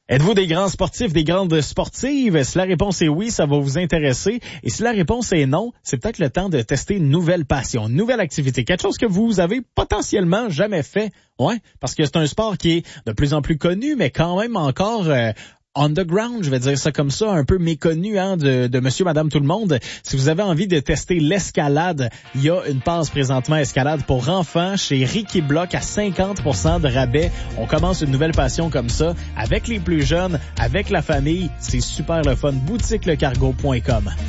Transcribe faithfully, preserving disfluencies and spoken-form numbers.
Êtes-vous des grands sportifs, des grandes sportives? Si la réponse est oui, ça va vous intéresser. Et si la réponse est non, c'est peut-être le temps de tester une nouvelle passion, une nouvelle activité, quelque chose que vous avez potentiellement jamais fait. Ouais, parce que c'est un sport qui est de plus en plus connu, mais quand même encore euh, underground, je vais dire ça comme ça, un peu méconnu hein, de, de monsieur, madame, tout le monde. Si vous avez envie de tester l'escalade, il y a une passe présentement escalade pour enfants chez Ricky Block à cinquante pour cent de rabais. On commence une nouvelle passion comme ça avec les plus jeunes, avec la famille. C'est super le fun. boutique le cargo point com.